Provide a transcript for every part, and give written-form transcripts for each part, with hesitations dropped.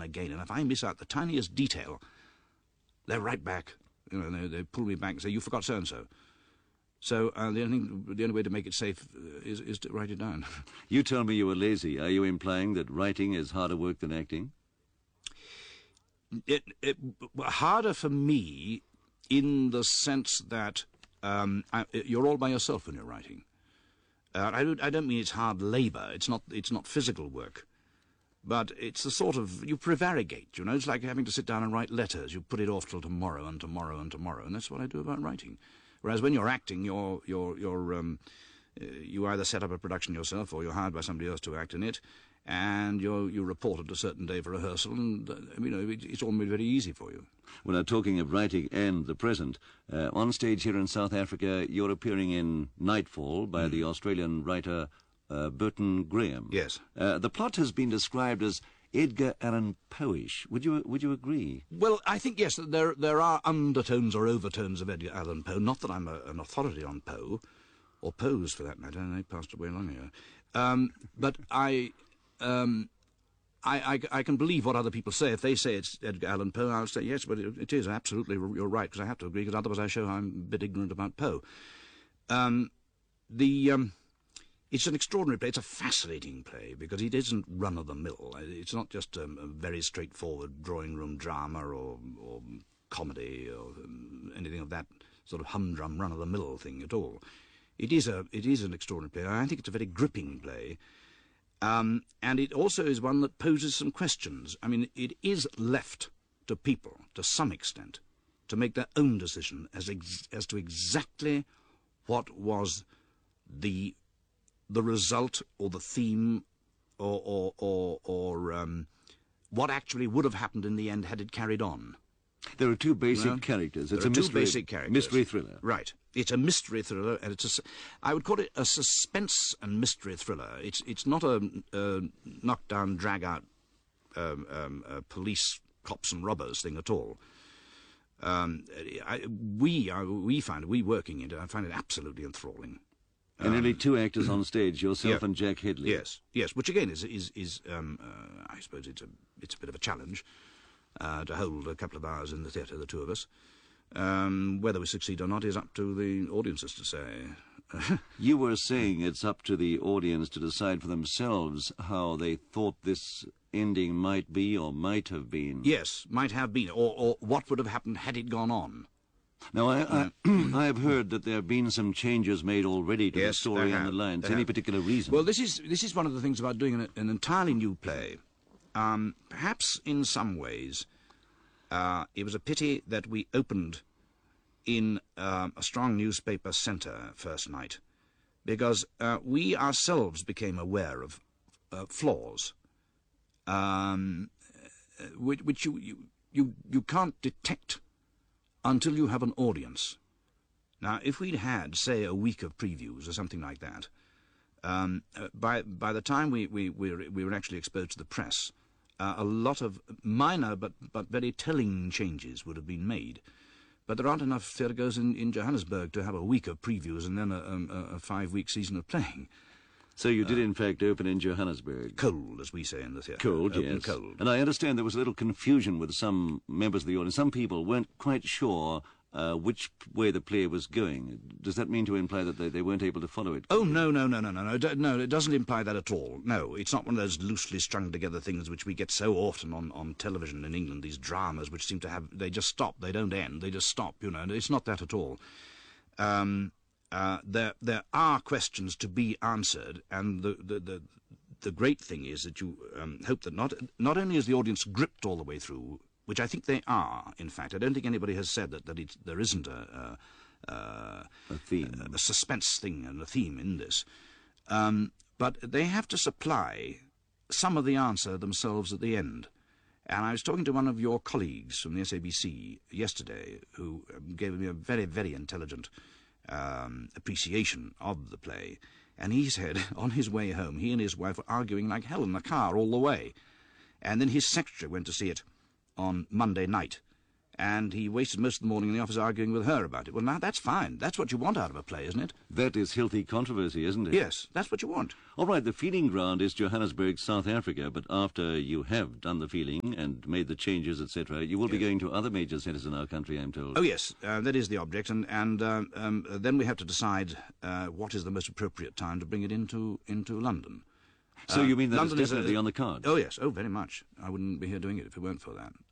and again, and if I miss out the tiniest detail, they're right back. You know, they pull me back and say, you forgot so-and-so. So the only way to make it safe is to write it down. You told me you were lazy. Are you implying that writing is harder work than acting? Harder for me in the sense that you're all by yourself when you're writing. I don't mean it's hard labour. It's not physical work. But it's the sort of, you prevaricate, you know, it's like having to sit down and write letters. You put it off till tomorrow and tomorrow and tomorrow, and that's what I do about writing. Whereas when you're acting, you either set up a production yourself or you're hired by somebody else to act in it, and you report at a certain day for rehearsal, and you know, it's all made very easy for you. Well, now, talking of writing and the present, on stage here in South Africa, you're appearing in Nightfall by the Australian writer Burton Graham. Yes. The plot has been described as Edgar Allan Poe-ish. Would you agree? Well, I think, yes, there are undertones or overtones of Edgar Allan Poe. Not that I'm an authority on Poe, or Poe's for that matter, and they passed away long ago. But I can believe what other people say. If they say it's Edgar Allan Poe, I'll say, yes, but it is, absolutely, you're right, because I have to agree, because otherwise I show I'm a bit ignorant about Poe. It's an extraordinary play. It's a fascinating play because it isn't run-of-the-mill. It's not just a very straightforward drawing-room drama or comedy or anything of that sort of humdrum run-of-the-mill thing at all. It is an extraordinary play. I think it's a very gripping play. And it also is one that poses some questions. I mean, it is left to people, to some extent, to make their own decision as to exactly what was the result or the theme or what actually would have happened in the end had it carried on. There are two basic characters. It's two basic characters. Mystery thriller. Right. It's a mystery thriller, and I would call it a suspense and mystery thriller. It's not a knock-down, drag-out police, cops and robbers thing at all. We working in it, I find it absolutely enthralling. And nearly two actors on stage, yourself and Jack Hedley. Yes, which again is I suppose it's a bit of a challenge to hold a couple of hours in the theatre, the two of us. Whether we succeed or not is up to the audiences to say. You were saying it's up to the audience to decide for themselves how they thought this ending might be or might have been. Yes, might have been, or what would have happened had it gone on. Now, I have heard that there have been some changes made already to the story and the lines. Any particular reason? Well, this is one of the things about doing an entirely new play. Perhaps in some ways, it was a pity that we opened in a strong newspaper centre first night, because we ourselves became aware of flaws, which you can't detect until you have an audience. Now, if we'd had, say, a week of previews or something like that, by the time we were actually exposed to the press, a lot of minor but very telling changes would have been made. But there aren't enough theatergoers in Johannesburg to have a week of previews and then a 5-week season of playing. So you did, in fact, open in Johannesburg. Cold, as we say in the theatre. Cold, yes. Cold. And I understand there was a little confusion with some members of the audience. Some people weren't quite sure which way the play was going. Does that mean to imply that they weren't able to follow it? Oh, no, it doesn't imply that at all. No, it's not one of those loosely strung together things which we get so often on television in England, these dramas which seem to have, they just stop, they don't end, they just stop, you know. It's not that at all. There are questions to be answered, and the great thing is that you hope that not only is the audience gripped all the way through, which I think they are, in fact. I don't think anybody has said that there isn't a theme, a suspense thing and a theme in this. But they have to supply some of the answer themselves at the end. And I was talking to one of your colleagues from the SABC yesterday, who gave me a very, very intelligent appreciation of the play. And he said, on his way home, he and his wife were arguing like hell in the car all the way. And then his secretary went to see it on Monday night, And he wasted most of the morning in the office arguing with her about it. Well, now, that's fine. That's what you want out of a play, isn't it? That is healthy controversy, isn't it? Yes, that's what you want. All right, the feeding ground is Johannesburg, South Africa, but after you have done the feeding and made the changes, etc., you will be going to other major centres in our country, I'm told. Oh, yes, that is the object, and then we have to decide what is the most appropriate time to bring it into London. So you mean that London is definitely on the cards? Oh, yes, very much. I wouldn't be here doing it if it weren't for that.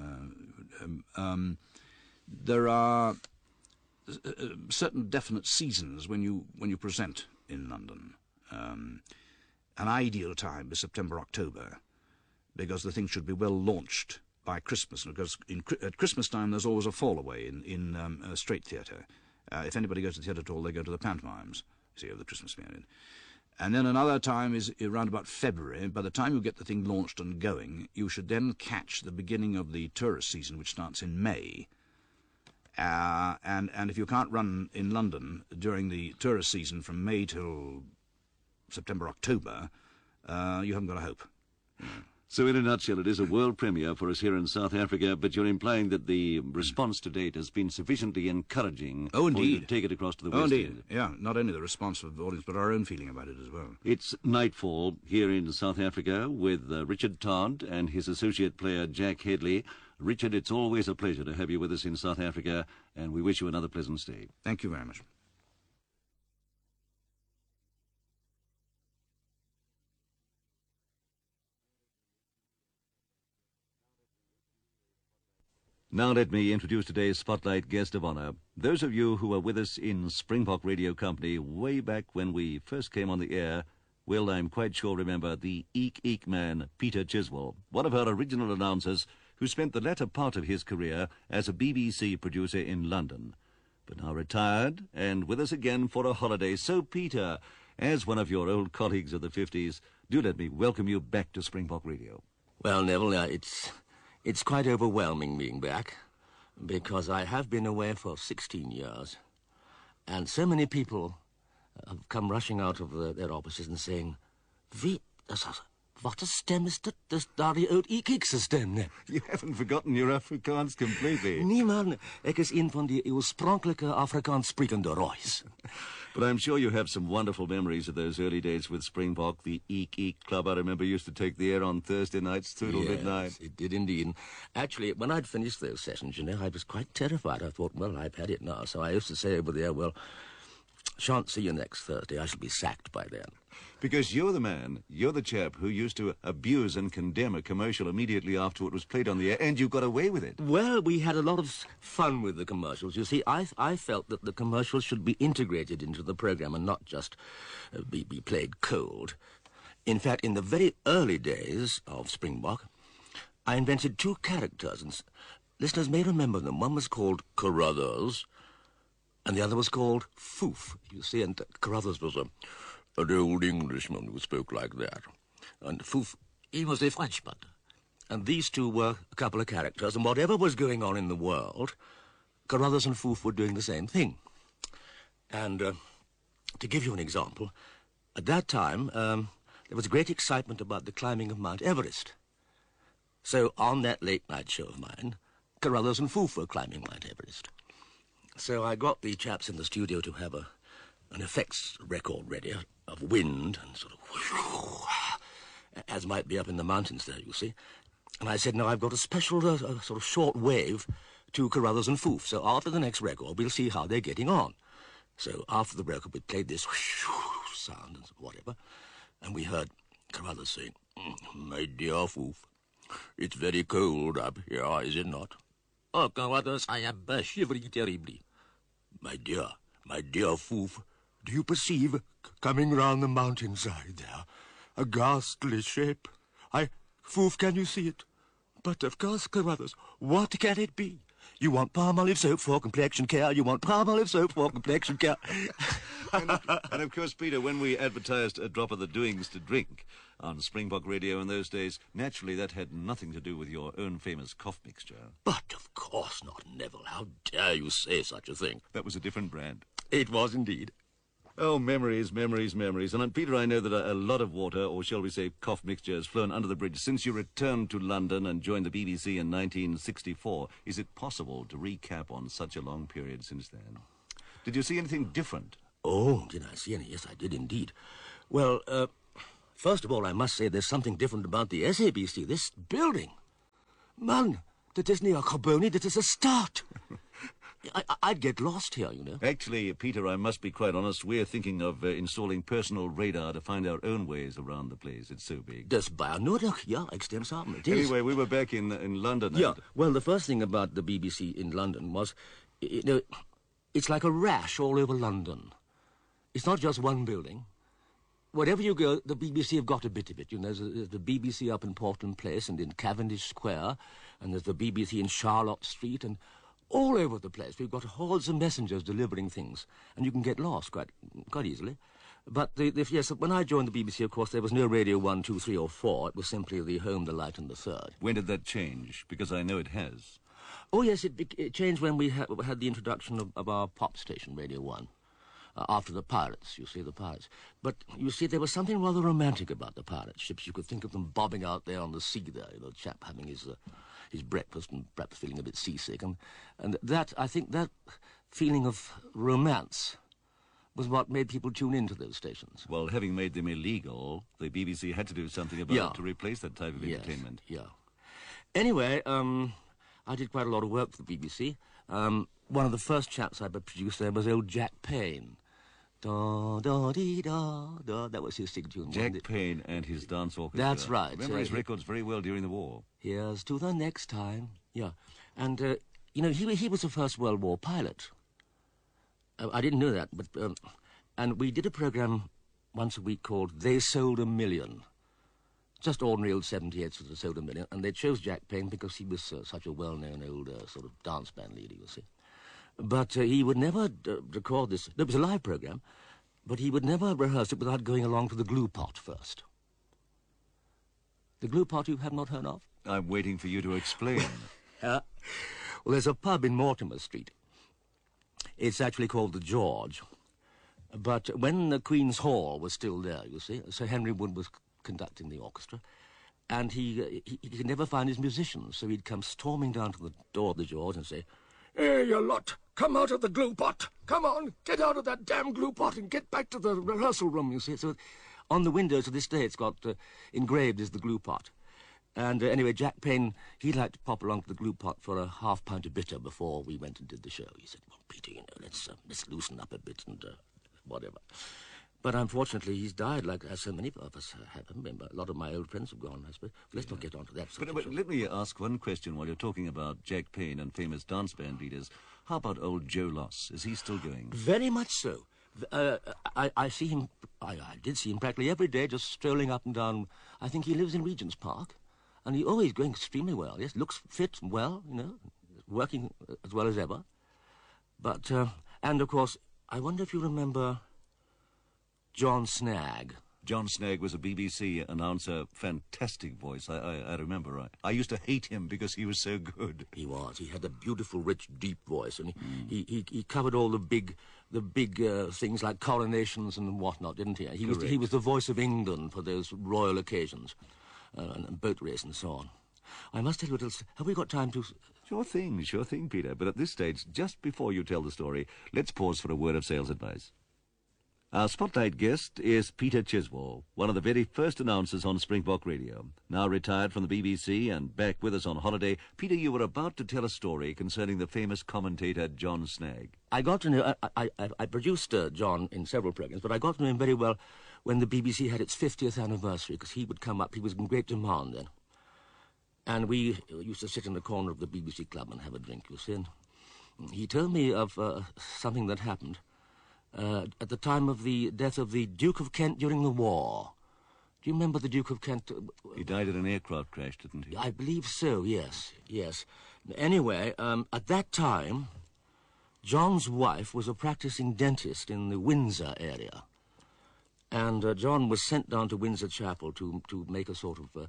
There are certain definite seasons when you present in London. An ideal time is September, October, because the thing should be well launched by Christmas. Because at Christmas time there's always a fall away in straight theatre. If anybody goes to the theatre at all, they go to the pantomimes, you see, over the Christmas period. And then another time is around about February. By the time you get the thing launched and going, you should then catch the beginning of the tourist season, which starts in May. And if you can't run in London during the tourist season from May till September, October, you haven't got a hope. So in a nutshell, it is a world premiere for us here in South Africa, but you're implying that the response to date has been sufficiently encouraging for you to take it across to the West indeed. End. Yeah, not only the response of the audience, but our own feeling about it as well. It's nightfall here in South Africa with Richard Todd and his associate player Jack Headley. Richard, it's always a pleasure to have you with us in South Africa, and we wish you another pleasant stay. Thank you very much. Now let me introduce today's Spotlight guest of honor. Those of you who were with us in Springbok Radio Company way back when we first came on the air will, I'm quite sure, remember the Eek Eek man, Peter Chiswell, one of our original announcers who spent the latter part of his career as a BBC producer in London, but now retired and with us again for a holiday. So, Peter, as one of your old colleagues of the 50s, do let me welcome you back to Springbok Radio. Well, Neville, it's quite overwhelming being back, because I have been away for 16 years, and so many people have come rushing out of their offices and saying, wat 'n stem is dit? Dis daardie oud Eek se stem, né? You haven't forgotten your Afrikaans completely. Nee man, ek is een van die oorspronklike Afrikaans sprekende Roy's. But I'm sure you have some wonderful memories of those early days with Springbok, the Eek Eek Club. I remember used to take the air on Thursday nights through till midnight. It did indeed. Actually, when I'd finished those sessions, I was quite terrified. I thought, well, I've had it now. So I used to say over there, well, shan't see you next Thursday. I shall be sacked by then. Because you're the man, you're the chap who used to abuse and condemn a commercial immediately after it was played on the air, and you got away with it. Well, we had a lot of fun with the commercials. You see, I felt that the commercials should be integrated into the program and not just be played cold. In fact, in the very early days of Springbok, I invented two characters, and listeners may remember them. One was called Carruthers, and the other was called Foof. You see, and Carruthers was an old Englishman who spoke like that. And Foof, he was a Frenchman. And these two were a couple of characters, and whatever was going on in the world, Carruthers and Foof were doing the same thing. And to give you an example, at that time, there was great excitement about the climbing of Mount Everest. So on that late-night show of mine, Carruthers and Foof were climbing Mount Everest. So I got the chaps in the studio to have an effects record ready of wind and sort of as might be up in the mountains there, you see. And I said, now I've got a special sort of short wave to Carruthers and Foof. So after the next record, we'll see how they're getting on. So after the record, we played this sound and whatever, and we heard Carruthers saying, "My dear Foof, it's very cold up here, is it not?" "Oh, Carruthers, I am shivering terribly." My dear Foof, do you perceive, coming round the mountainside there, a ghastly shape? Foof, can you see it? But of course, Carruthers, what can it be? You want Palmolive soap for complexion care. You want Palmolive soap for complexion care. And of course, Peter, when we advertised a drop of the doings to drink on Springbok Radio in those days, naturally that had nothing to do with your own famous cough mixture. But of course not, Neville. How dare you say such a thing? That was a different brand. It was indeed. Oh, memories, memories, memories. And Peter, I know that a lot of water, or shall we say cough mixture, has flown under the bridge since you returned to London and joined the BBC in 1964. Is it possible to recap on such a long period since then? Did you see anything different? Oh, did I see any? Yes, I did indeed. Well, first of all, I must say there's something different about the SABC, this building. Man, dit is niet een gebouw, dit is a start. I'd get lost here, you know. Actually, Peter, I must be quite honest, we're thinking of installing personal radar to find our own ways around the place. It's so big. That's bijna nodig. Ja, ik stem samen. It is. Anyway, we were back in London. Yeah, well, the first thing about the BBC in London was, you know, it's like a rash all over London. It's not just one building. Wherever you go, the BBC have got a bit of it. You know, there's the BBC up in Portland Place and in Cavendish Square, and there's the BBC in Charlotte Street, and all over the place. We've got hordes of messengers delivering things, and you can get lost quite easily. But, yes, when I joined the BBC, of course, there was no Radio 1, 2, 3 or 4. It was simply the Home, the Light and the Third. When did that change? Because I know it has. Oh, yes, it changed when we had the introduction of our pop station, Radio 1. After the pirates, you see, the pirates. But, you see, there was something rather romantic about the pirate ships. You could think of them bobbing out there on the sea there, you know, the chap having his breakfast and perhaps feeling a bit seasick. And that, I think that feeling of romance was what made people tune into those stations. Well, having made them illegal, the BBC had to do something about it to replace that type of entertainment. Yeah. Anyway, I did quite a lot of work for the BBC. One of the first chaps I produced there was old Jack Payne. Da, da, dee, da, da. That was his signature tune. Jack Payne and his dance orchestra. That's right. Remember his records very well during the war. Here's to the next time. Yeah. And, you know, he was a First World War pilot. I didn't know that, but... and we did a programme once a week called They Sold a Million. Just ordinary old 78s that sold a million. And they chose Jack Payne because he was such a well-known old sort of dance band leader, you see. But he would never record this. It was a live programme, but he would never rehearse it without going along to the glue pot first. The glue pot you have not heard of? I'm waiting for you to explain. Well, there's a pub in Mortimer Street. It's actually called the George. But when the Queen's Hall was still there, you see, Sir Henry Wood was conducting the orchestra, and he could never find his musicians, so he'd come storming down to the door of the George and say, "Hey, you lot, come out of the glue pot. Come on, get out of that damn glue pot and get back to the rehearsal room," you see. So on the window to this day it's got engraved as the glue pot. And anyway, Jack Payne, he'd like to pop along to the glue pot for a half pint of bitter before we went and did the show. He said, "Well, Peter, you know, let's loosen up a bit and whatever." But unfortunately, he's died, like as so many of us have. A lot of my old friends have gone, I suppose. Let's not get on to that. But let me ask one question while you're talking about Jack Payne and famous dance band leaders. How about old Joe Loss? Is he still going? Very much so. I see him, I did see him practically every day, just strolling up and down. I think he lives in Regent's Park. And he's always going extremely well. Yes, looks fit and well, you know, working as well as ever. But, and of course, I wonder if you remember John Snagg. John Snagg was a BBC announcer, fantastic voice. I remember. I used to hate him because he was so good. He was. He had a beautiful, rich, deep voice, and he covered all the big things like coronations and whatnot, didn't he? He was the voice of England for those royal occasions, and boat race and so on. I must tell you a little. Have we got time to? Sure thing, Peter. But at this stage, just before you tell the story, let's pause for a word of sales advice. Our spotlight guest is Peter Chiswell, one of the very first announcers on Springbok Radio. Now retired from the BBC and back with us on holiday, Peter, you were about to tell a story concerning the famous commentator John Snagg. I got to know, I produced John in several programs, but I got to know him very well when the BBC had its 50th anniversary, because he would come up, he was in great demand then. And we used to sit in the corner of the BBC club and have a drink, you see. And he told me of something that happened at the time of the death of the Duke of Kent during the war. Do you remember the Duke of Kent? He died in an aircraft crash, didn't he? I believe so, yes. Anyway, at that time, John's wife was a practicing dentist in the Windsor area. And John was sent down to Windsor Chapel to make a sort of,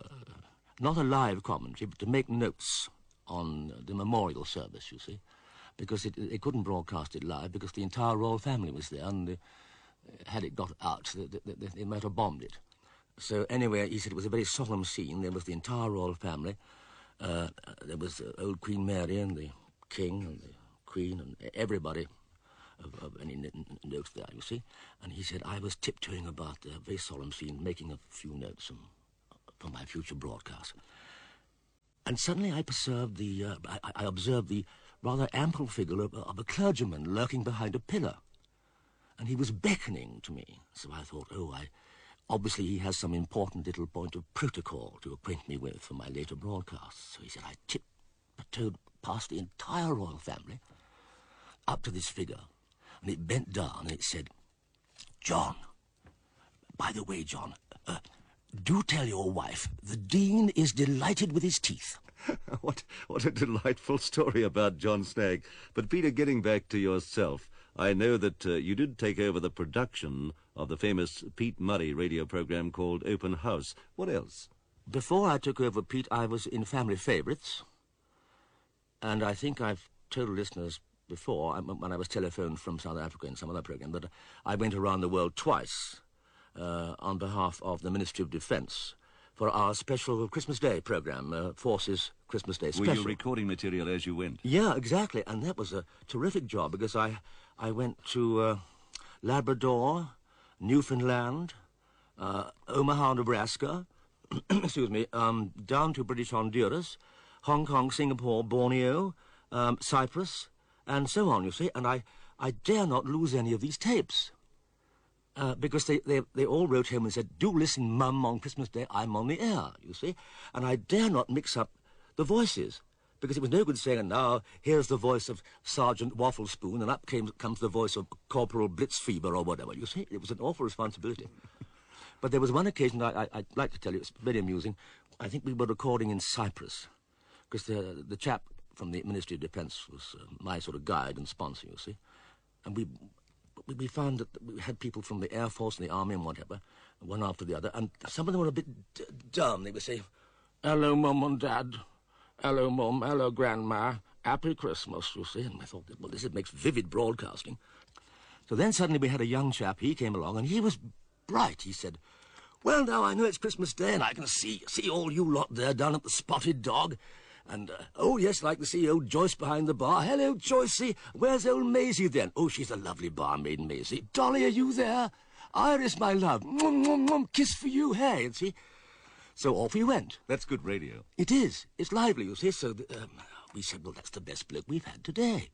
not a live commentary, but to make notes on the memorial service, you see. because they couldn't broadcast it live because the entire royal family was there, and had it got out, they might have bombed it. So anyway, he said it was a very solemn scene. There was the entire royal family. There was old Queen Mary and the King and the Queen and everybody of any notes there, you see. And he said I was tiptoeing about the very solemn scene, making a few notes for my future broadcast. And suddenly I observed the rather ample figure of a clergyman lurking behind a pillar. And he was beckoning to me. So I thought, obviously he has some important little point of protocol to acquaint me with for my later broadcasts. So he said I tiptoed past the entire royal family up to this figure. And it bent down and it said, "John, by the way, John, do tell your wife the Dean is delighted with his teeth." What a delightful story about John Snagg. But Peter, getting back to yourself, I know that you did take over the production of the famous Pete Murray radio program called Open House. What else? Before I took over, Pete, I was in Family Favourites. And I think I've told listeners before, when I was telephoned from South Africa in some other program, that I went around the world twice on behalf of the Ministry of Defence for our special Christmas Day program, Forces Christmas Day Special. Were you recording material as you went? Yeah, exactly. And that was a terrific job because I went to Labrador, Newfoundland, Omaha, Nebraska, excuse me, down to British Honduras, Hong Kong, Singapore, Borneo, Cyprus, and so on, you see. And I dare not lose any of these tapes. Because they all wrote home and said, "Do listen, Mum, on Christmas Day, I'm on the air," you see. And I dare not mix up the voices, because it was no good saying, "And now, here's the voice of Sergeant Wafflespoon, and up comes the voice of Corporal Blitzfeber," or whatever, you see. It was an awful responsibility. But there was one occasion I'd like to tell you, it's very amusing. I think we were recording in Cyprus, because the chap from the Ministry of Defence was my sort of guide and sponsor, you see. And we found that we had people from the Air Force and the Army and whatever, one after the other, and some of them were a bit dumb. They would say, "Hello, Mum and Dad. Hello, Mum. Hello, Grandma. Happy Christmas," you see. And I thought, well, this makes vivid broadcasting. So then suddenly we had a young chap. He came along, and he was bright. He said, "Well, now, I know it's Christmas Day, and I can see all you lot there down at the Spotted Dog. And, oh, yes, like to see old Joyce behind the bar. Hello, Joycey. Where's old Maisie, then? Oh, she's a lovely barmaid, Maisie. Dolly, are you there? Iris, my love. Mwah, mwah, mwah. Kiss for you, hey, and see." So off we went. That's good radio. It is. It's lively, you see. So we said, well, that's the best bloke we've had today.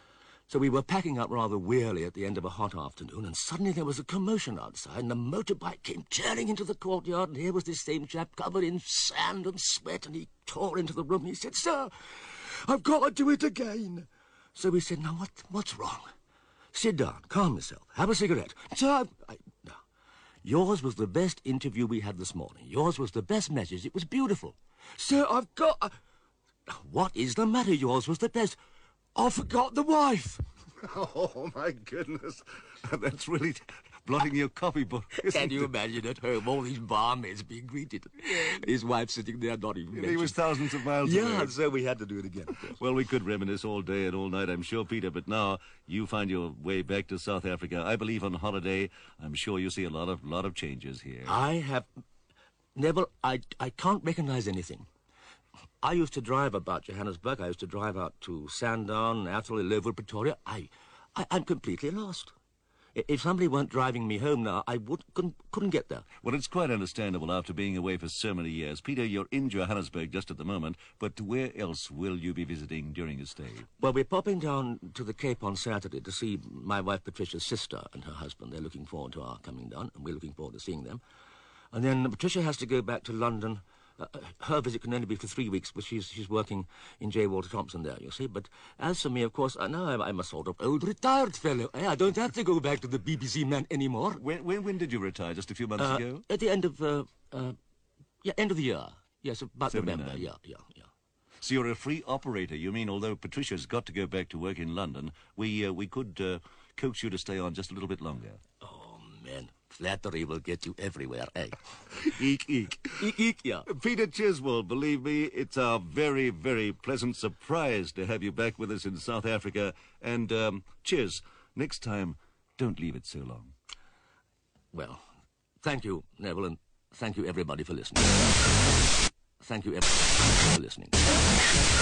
So we were packing up rather wearily at the end of a hot afternoon, and suddenly there was a commotion outside, and a motorbike came tearing into the courtyard, and here was this same chap covered in sand and sweat, and he tore into the room, and he said, "Sir, I've got to do it again." So we said, "Now, what's wrong? Sit down, calm yourself, have a cigarette." "Sir, no. Yours was the best interview we had this morning. Yours was the best message. It was beautiful." "Sir, I've got..." "What is the matter? Yours was the best." "I forgot the wife." Oh, my goodness. That's really blotting your copybook, isn't Can you it? imagine at home all these barmaids being greeted? His wife sitting there, not even He was thousands of miles Yeah, away. so we had to do it again, of course. Well, we could reminisce all day and all night, I'm sure, Peter, but now you find your way back to South Africa. I believe on holiday. I'm sure you see a lot of changes here. I have... Neville, I can't recognize anything. I used to drive about Johannesburg. I used to drive out to Sandown, Atholl, Lowood, Pretoria. I'm completely lost. If somebody weren't driving me home now, I couldn't get there. Well, it's quite understandable after being away for so many years. Peter, you're in Johannesburg just at the moment, but where else will you be visiting during your stay? Well, we're popping down to the Cape on Saturday to see my wife Patricia's sister and her husband. They're looking forward to our coming down, and we're looking forward to seeing them. And then Patricia has to go back to London. Her visit can only be for 3 weeks, but she's working in J. Walter Thompson there, you see. But as for me, of course, now I'm a sort of old retired fellow. I don't have to go back to the BBC man anymore. When did you retire? Just a few months ago? At the end of end of the year. Yes, about 79. November. Yeah. So you're a free operator. You mean although Patricia's got to go back to work in London, we could coax you to stay on just a little bit longer? Oh, man. Flattery will get you everywhere, eh? Eek, eek. Eek, eek, yeah. Peter Chiswell, believe me, it's a very, very pleasant surprise to have you back with us in South Africa. And cheers. Next time, don't leave it so long. Well, thank you, Neville, and thank you, everybody, for listening. Thank you, everybody, for listening.